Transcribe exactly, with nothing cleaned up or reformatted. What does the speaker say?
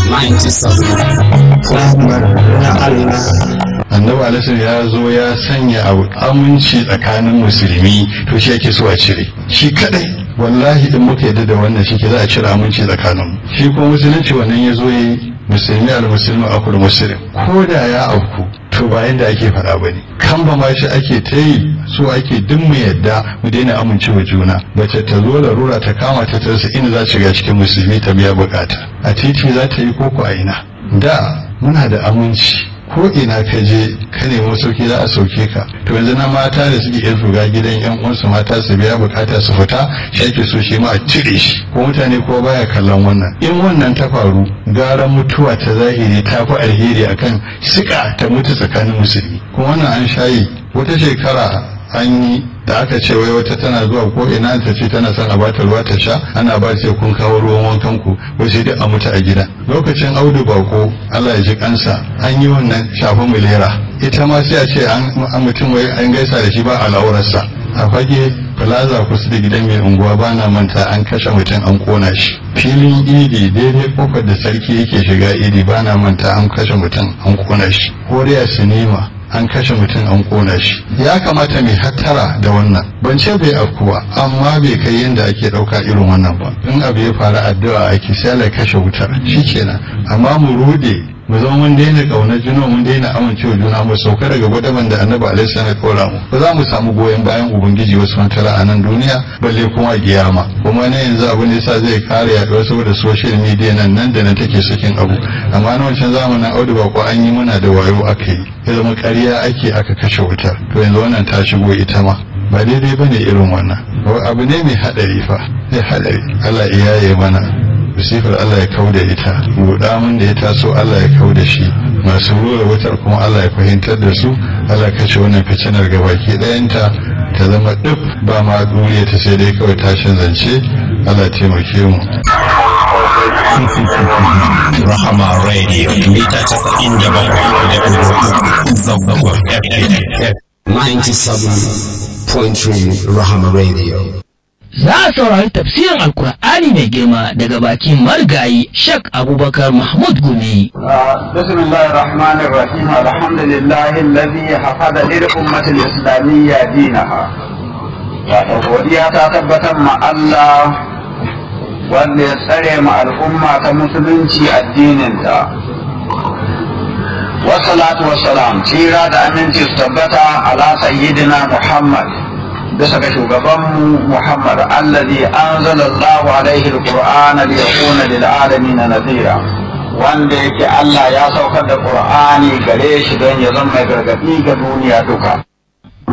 annabi alaihi ya zo ya sanya aminci tsakanin musulmi, to shi yake so a cire shi kadai. Wallahi in muka yadda da wannan shi ke za a cire aminci tsakaninmu. Shi kuma musulunci wannan ya zo yi musulmi al-musulmi akul muslim, ko da ya auku to ba yanda ake faɗa ba ne. Kan ba ma shi ake ta yi, so ake duk mu yadda mu daina amincewa juna. Mace ta zo larura ta kama ta tarsa inda za ta shiga cikin musulmi ta biya bukata, a titi za ta yi koko a ina. Da muna da aminci, ko ina ka je ka nemo sauki za a sauke ka. To yanzu na mata da suke iya zuga gidan yan uwansu mata su biya bukata su fita, shi ake so shi ma a cire shi. Ko mutane ko baya kallon wannan. In wannan ta faru, gara mutuwa ta zahiri ta fi alheri akan sika ta mutu tsakanin musulmi. Kuma wannan an shayi wata shekara an yi da aka ce wai wata tana zuwa ko ina ta ce tana son a bata ruwa ta sha, ana ba ce kun kawo ruwan wankan ku, wai sai dai a mutu a gida. Lokacin Audu Bako Allah ya ji kansa, an yi wannan shafa milera, ita ma sai a ce an mutum wai an gaisa da shi ba al'aurarsa a fage plaza kusa da gidan mai unguwa. ba na manta an kashe mutum an kona shi filin idi daidai kofar da sarki yake shiga idi, ba na manta an kashe mutum an kona shi. Koriya sinima an kashe mutum an kona shi. Ya kamata mai hattara da wannan. Ban ce bai afkuwa, amma bai kai yadda ake ɗauka irin wannan ba. In abu ya faru addu'a ake sai Allah kashe wutar shikenan. Amma mu rude, mu zama mun daina ƙaunar juna, mun daina amincewa juna, mu sauka daga gwadaban da Annabi alaihi salam ya kora mu. Ba za mu samu goyon bayan ubangiji wasu mantara a nan duniya, balle kuma a kiyama. Kuma ne yanzu abu ne sa zai kare yaduwar saboda social media nan nan da nan take sakin abu. Amma na wancan zamanin Audu Bako an yi muna da wayo aka yi, ya zama ƙarya ake aka kashe wutar. To yanzu wannan ta shigo ita ma. Ba daidai bane irin wannan. Abu ne mai haɗari fa, mai haɗari. Allah iyaye mana. Sifar Allah ya kau da ita, buɗa mun da ya taso Allah ya kau da shi, masu rura wutar kuma Allah ya fahimtar da su. Allah kashe wannan fitinar gabaki ɗayanta ta zama duk ba ma duniya ta sai dai kawai tashin zance. Allah taimake mu. Rahama Radio mita casa'in da bakwai da ɗigo Zangon F M ninety-seven point three Rahama Radio. Za a saurari tafsirin Alkur'ani mai girma daga bakin marigayi Sheikh Abubakar Mahmud Gumi. Bismillahir Rahmanir Rahim. Alhamdulillahi allazi hafada lil ummati al-islamiyya dinaha. Wato godiya ta tabbatar ma Allah wanda ya tsare ma al'umma ta musulunci addininta. Wassalatu wassalam, tira da aminci su tabbata ala sayyidina Muhammad, bisa ga shugabanmu Muhammad allazi anzalallahu alaihi alqur'ana liyakuna lil alamin nadhira, wanda yake Allah ya saukar da Qur'ani gare shi don ya zama mai gargadi ga duniya duka.